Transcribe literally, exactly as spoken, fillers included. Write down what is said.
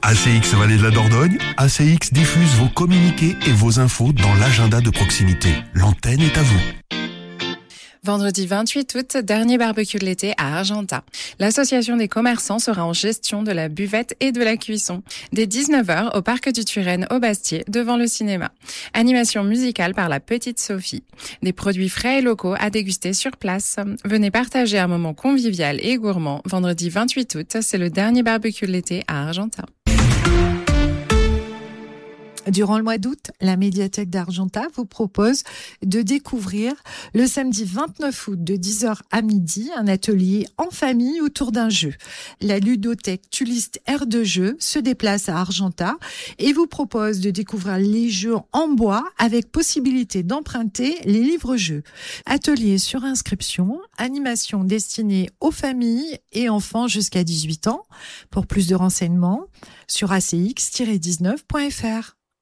A C X Vallée de la Dordogne, A C X diffuse vos communiqués et vos infos dans l'agenda de proximité. L'antenne est à vous. Vendredi vingt-huit août, dernier barbecue de l'été à Argentat. L'association des commerçants sera en gestion de la buvette et de la cuisson. Dès dix-neuf heures, au parc du Turenne, au Bastier, devant le cinéma. Animation musicale par la petite Sophie. Des produits frais et locaux à déguster sur place. Venez partager un moment convivial et gourmand. Vendredi vingt-huit août, c'est le dernier barbecue de l'été à Argentat. Durant le mois d'août, la médiathèque d'Argentat vous propose de découvrir le samedi vingt-neuf août de dix heures à midi un atelier en famille autour d'un jeu. La ludothèque Tulliste Aire de Jeu se déplace à Argentat et vous propose de découvrir les jeux en bois avec possibilité d'emprunter les livres-jeux. Atelier sur inscription, animation destinée aux familles et enfants jusqu'à dix-huit ans. Pour plus de renseignements, sur a c x tiret dix-neuf point f r.